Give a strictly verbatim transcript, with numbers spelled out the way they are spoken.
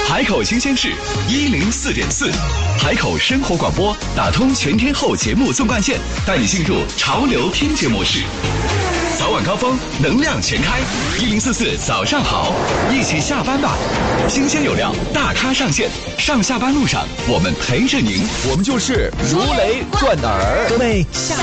海口新鲜事一零四点四，海口生活广播打通全天候节目纵贯线，带你进入潮流听觉模式。早晚高峰，能量全开，一零四四早上好，一起下班吧。新鲜有料，大咖上线，上下班路上我们陪着您， 我们就是如雷贯耳。 各位下